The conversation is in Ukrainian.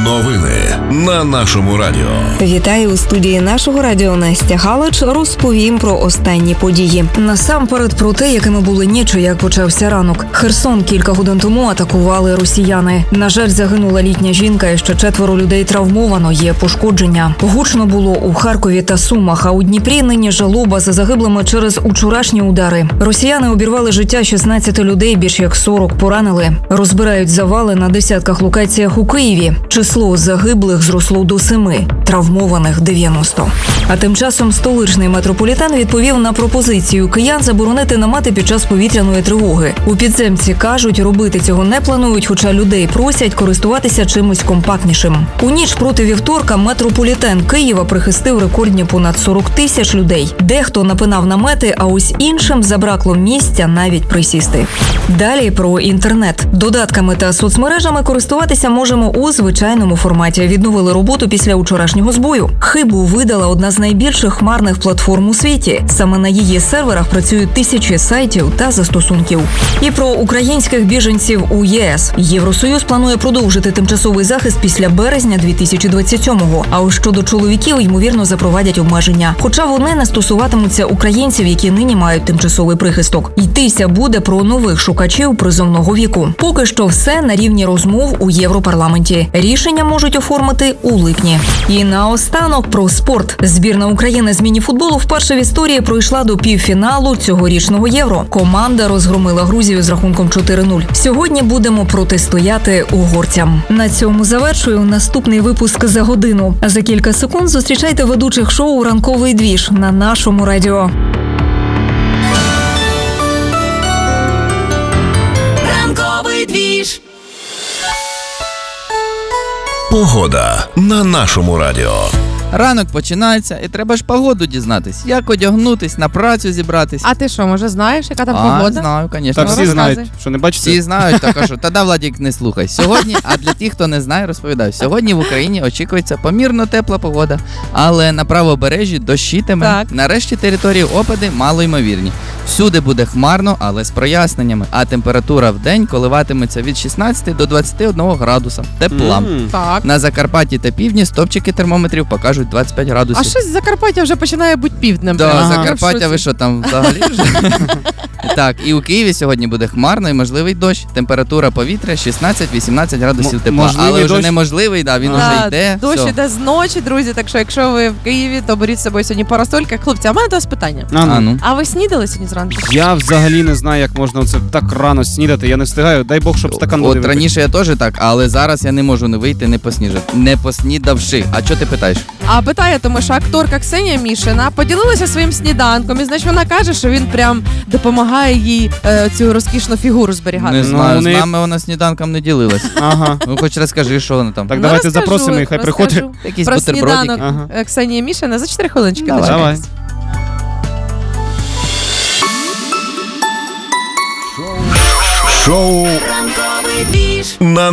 Новини на нашому радіо. Вітаю у студії нашого радіо Настя Галич. Розповім про останні події. Насамперед про те, якими були ніч, як почався ранок. Херсон кілька годин тому атакували росіяни. На жаль, загинула літня жінка і ще 4 людей травмовано, є пошкодження. Гучно було у Харкові та Сумах, а у Дніпрі нині жалоба за загиблими через учорашні удари. Росіяни обірвали життя 16 людей, більш як 40 поранили. Розбирають завали на десятках локаціях у Києві. Число загиблих зросло до 7, травмованих – 90. А тим часом столичний метрополітен відповів на пропозицію киян заборонити намети під час повітряної тривоги. У підземці кажуть, робити цього не планують, хоча людей просять користуватися чимось компактнішим. У ніч проти вівторка метрополітен Києва прихистив рекордні понад 40 тисяч людей. Дехто напинав намети, а ось іншим забракло місця навіть присісти. Далі про інтернет. Додатками та соцмережами користуватися можемо у звичайному форматі. Відновили роботу після учорашнього збою. Хибу видала одна з найбільших хмарних платформ у світі. Саме на її серверах працюють тисячі сайтів та застосунків. І про українських біженців у ЄС. Євросоюз планує продовжити тимчасовий захист після березня 2027-го. А ось щодо чоловіків, ймовірно, запровадять обмеження. Хоча вони не стосуватимуться українців, які нині мають тимчасовий прихисток. Йтися буде про нових шукачів призовного віку. Поки що все на рівні розмов у Європарламенті. Рішення можуть оформити у липні. І наостанок про спорт. Збірна України з мініфутболу вперше в історії пройшла до півфіналу цьогорічного Євро. Команда розгромила Грузію з рахунком 4-0. Сьогодні будемо протистояти угорцям. На цьому завершую наступний випуск за годину. За кілька секунд зустрічайте ведучих шоу «Ранковий двіж» на нашому радіо. Ранковий двіж. Погода на нашому радіо. Ранок починається, і треба ж погоду дізнатись. Як одягнутись, на працю зібратись. А ти що, може знаєш, яка там погода? Знаю, звісно. Так всі знають, що не бачите? Всі знають, так що тоді, Владик, не слухай. Сьогодні, а для тих, хто не знає, розповідаю. Сьогодні в Україні очікується помірно тепла погода, але на правобережжі дощитиме. Так. На решті території опади малоймовірні. Всюди буде хмарно, але з проясненнями, а температура в день коливатиметься від 16 до 21 градуса. Тепла. Так. На Закарпатті та півдні стопчики термометрів покажуть 25 градусів. А щось Закарпаття вже починає бути півднем. Да, Ага. Закарпаття, ви що там взагалі вже? Так, і у Києві сьогодні буде хмарно і можливий дощ. Температура повітря 16-18 градусів тепла. Але вже неможливий, да, він вже йде. Дощ все. іде зночі, друзі, так що якщо ви в Києві, то беріть з собою сьогодні парасольки. Хлопці, а в мене до вас питання. Ну. А ви снідали сьогодні зранку? Я взагалі не знаю, як можна оце так рано снідати. Я не встигаю. Дай Бог, щоб стакан води От раніше я теж так, але зараз я не можу не вийти, не поснідавши. А що ти питаєш? А питає, тому що акторка Ксенія Мішина поділилася своїм сніданком, і значить вона каже, що він прям допомагає їй цю розкішну фігуру зберігати. Не знаю, вони- з нами вона сніданком не ділилась. Ага. Ну хоч розкажи, що вона там. Так, Ну, давайте розкажу, запросимо і хай приходить. розкажу. Якісь Про бутербродики. сніданок Ага. Ксенії Мішина за 4 хвилиночки. Давай. Дочекайтесь. Шоу Ранковий двіж. на